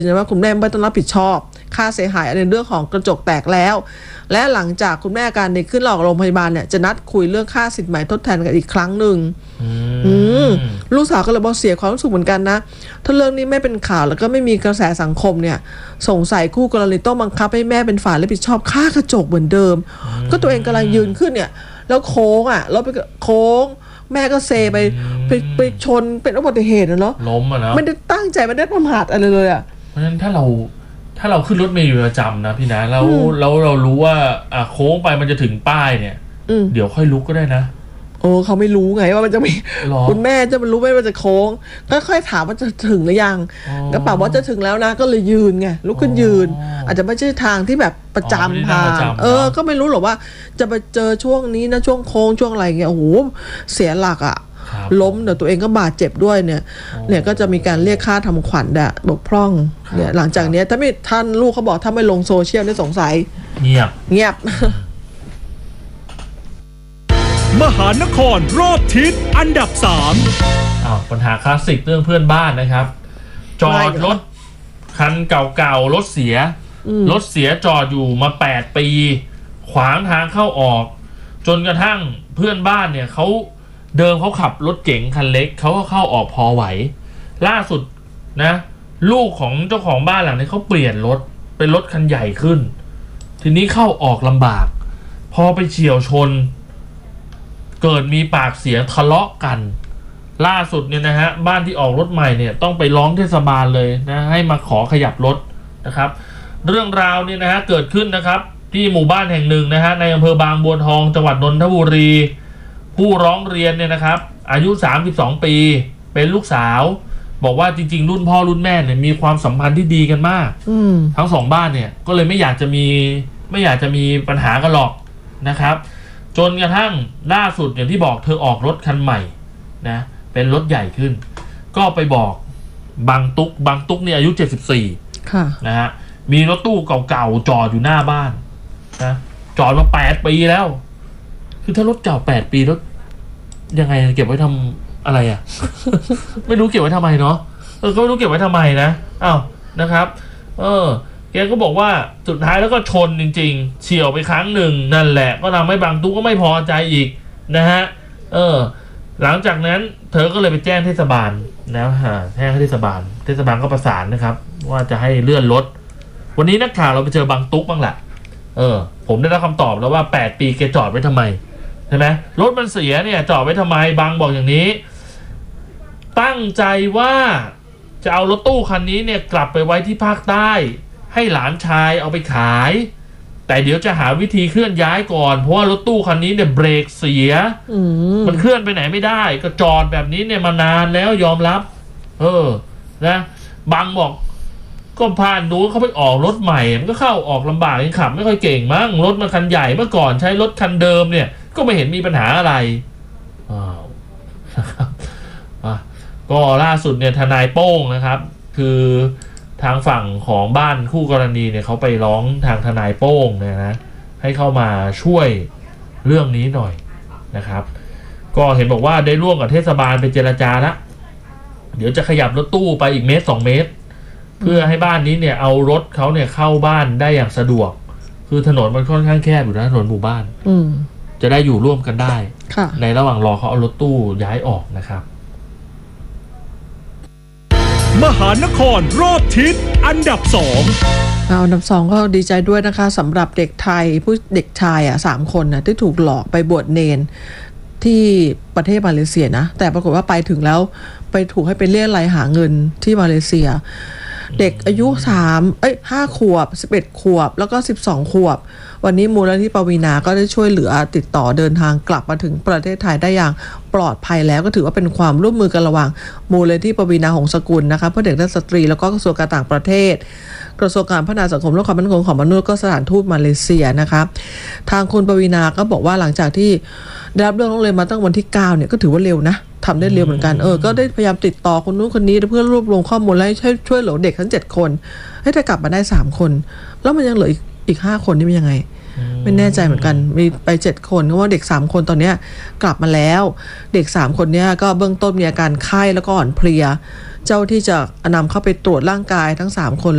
ว่าคุณแม่ไม่ต้องรับผิดชอบค่าเสียหายในเรื่องของกระจกแตกแล้วและหลังจากคุณแม่อาการดีขึ้นหลอกโรงพยาบาลเนี่ยจะนัดคุยเรื่องค่าสินไหมทดแทนกันอีกครั้งหนึ่งลูกสาวก็เลยบอกเสียความรู้สึกเหมือนกันนะถ้าเรื่องนี้ไม่เป็นข่าวแล้วก็ไม่มีกระแสสังคมเนี่ยสงสัยคู่กรณีต้องบังคับให้แม่เป็นฝ่ายรับผิดชอบค่ากระจกเหมือนเดิมก็ตัวเองกำลังยืนขึ้นเนี่ยแล้วโค้งแล้วไปโค้งแม่ก็เซไปชนเป็นอุบัติเหตุเนาะล้มเนาะไม่ได้ตั้งใจไม่ได้ประมาทอะไรเลยเพราะฉะนั้นถ้าเราขึ้นรถเมล์อยู่ประจำนะพี่นะแล้วเรารู้ว่าโค้งไปมันจะถึงป้ายเนี่ยเดี๋ยวค่อยลุกก็ได้นะเขาไม่รู้ไงว่ามันจะมีคุณแม่จะมันรู้ไหมว่าจะโค้งก็ค่อยถามว่าจะถึงหรือยังก็ป่าว่าจะถึงแล้วนะก็เลยยืนไงลุกขึ้นยืนอาจจะไม่ใช่ทางที่แบบประจำทางก็ไม่รู้หรอกว่าจะไปเจอช่วงนี้นะช่วงโค้งช่วงอะไรเงี้ยโอ้โหเสียหลักล้มเดี๋ยวตัวเองก็บาดเจ็บด้วยเนี่ยก็จะมีการเรียกค่าทำขวัญบกพร่องเนี่ยหลังจากนี้ถ้าไม่ท่านลูกเขาบอกถ้าไม่ลงโซเชียลเนี่ยสงสัยเงียบมหานครรอบทิศอันดับ3 ปัญหาคลาสสิกเรื่องเพื่อนบ้านนะครับจอดรถคันเก่าๆรถเสียจอดอยู่มา8 ปีขวางทางเข้าออกจนกระทั่งเพื่อนบ้านเนี่ยเขาขับรถเก๋งคันเล็กเขาก็เข้าออกพอไหวล่าสุดนะลูกของเจ้าของบ้านหลังนี้เขาเปลี่ยนรถเป็นรถคันใหญ่ขึ้นทีนี้เข้าออกลำบากพอไปเฉี่ยวชนเกิดมีปากเสียงทะเลาะกันล่าสุดเนี่ยนะฮะบ้านที่ออกรถใหม่เนี่ยต้องไปร้องเทศบาลเลยนะให้มาขอขยับรถนะครับเรื่องราวเนี่ยนะฮะเกิดขึ้นนะครับที่หมู่บ้านแห่งหนึ่งนะฮะในอำเภอบางบัวทองจังหวัดนนทบุรีผู้ร้องเรียนเนี่ยนะครับอายุ32 ปีเป็นลูกสาวบอกว่าจริงๆรุ่นพ่อรุ่นแม่เนี่ยมีความสัมพันธ์ที่ดีกันมากทั้งสองบ้านเนี่ยก็เลยไม่อยากจะมีปัญหากันหรอกนะครับจนกระทั่งล่าสุดอย่างที่บอกเธอออกรถคันใหม่นะเป็นรถใหญ่ขึ้นก็ไปบอกบางตุ๊กเนี่ยอายุ74ค่ะนะฮะมีรถตู้เก่าๆจอดอยู่หน้าบ้านนะจอดมา8 ปีแล้วคือถ้ารถเก่า8 ปีรถยังไงเก็บไว้ทำอะไรไม่รู้เก็บไว้ทำไมเนาะก็ไม่รู้เก็บไว้ทำไมนะนะครับแกก็บอกว่าสุดท้ายแล้วก็ชนจริงๆเฉี่ยวไปครั้งหนึ่งนั่นแหละก็ทำให้บางตุ๊กก็ไม่พอใจอีกนะฮะหลังจากนั้นเธอก็เลยไปแจ้งเทศบาลนะแจ้งเทศบาลก็ประสานนะครับว่าจะให้เลื่อนรถวันนี้นักข่าวเราไปเจอบางตุ๊กบ้างแหละผมได้รับคำตอบแล้วว่า8 ปีแกจอดไว้ทำไมใช่ไหมรถมันเสียเนี่ยจอดไว้ทำไมบางบอกอย่างนี้ตั้งใจว่าจะเอารถตู้คันนี้เนี่ยกลับไปไว้ที่ภาคใต้ให้หลานชายเอาไปขายแต่เดี๋ยวจะหาวิธีเคลื่อนย้ายก่อนเพราะว่ารถตู้คันนี้เนี่ยเบรกเสียมันเคลื่อนไปไหนไม่ได้ก็จอดแบบนี้เนี่ยมานานแล้วยอมรับนะบางบอกก็ผ่านนู้นเขาไปออกรถใหม่มันก็เข้าออกลำบากยังขับไม่ค่อยเก่งมั้งรถมันคันใหญ่เมื่อก่อนใช้รถคันเดิมเนี่ยก็ไม่เห็นมีปัญหาอะไรก็ล่าสุดเนี่ยทนายโป้งนะครับคือทางฝั่งของบ้านคู่กรณีเนี่ยเขาไปร้องทางทนายโป้งนะให้เข้ามาช่วยเรื่องนี้หน่อยนะครับก็เห็นบอกว่าได้ร่วมกับเทศบาลไปเจรจาแล้วเดี๋ยวจะขยับรถตู้ไปอีก1-2 เมตรเพื่อให้บ้านนี้เนี่ยเอารถเขาเนี่ยเข้าบ้านได้อย่างสะดวกคือถนนมันค่อนข้างแคบอยู่นะถนนหมู่บ้านจะได้อยู่ร่วมกันได้ในระหว่างรอเขาเอารถตู้ย้ายออกนะครับมหานครรอบทิศอันดับ2 อันดับ2ก็ดีใจด้วยนะคะสำหรับเด็กไทยเด็กชาย3 คนที่ถูกหลอกไปบวชเนนที่ประเทศมาเลเซียนะแต่ปรากฏว่าไปถึงแล้วไปถูกให้ไปเรียกรายหาเงินที่มาเลเซียเด็กอายุ5 ขวบ11 ขวบแล้วก็12 ขวบวันนี้มูลนิธิปวีณาก็ได้ช่วยเหลือติดต่อเดินทางกลับมาถึงประเทศไทยได้อย่างปลอดภัยแล้วก็ถือว่าเป็นความร่วมมือกันระหว่างมูลนิธิปวีณาหงสกุลนะคะเพื่อเด็กและสตรีแล้วก็กระทรวงการต่างประเทศกระทรวงการพัฒนาสังคมและความมั่นคงของมนุษย์ก็สถานทูตมาเลเซียนะคะทางคุณปวีณาก็บอกว่าหลังจากที่ได้รับเรื่องร้องเรียนมาตั้งวันที่9เนี่ยก็ถือว่าเร็วนะทำได้เร็วเหมือนกันก็ได้พยายามติดต่อคนนู้นคนนี้เพื่อรวบรวมข้อมูลและช่วยเหลือเด็กทั้ง7 คนให้ได้กลับมาได้3 คนแล้วมันยังเหลืออีก5 คนนี่เป็นยังไงไม่แน่ใจเหมือนกันมีไป7 คนเพราะว่าเด็ก3 คนตอนนี้กลับมาแล้วเด็ก3 คนนี้ก็เบื้องต้นมีอาการไข้แล้วก็อ่อนเพลียเจ้าที่จะนำเข้าไปตรวจร่างกายทั้ง3 คน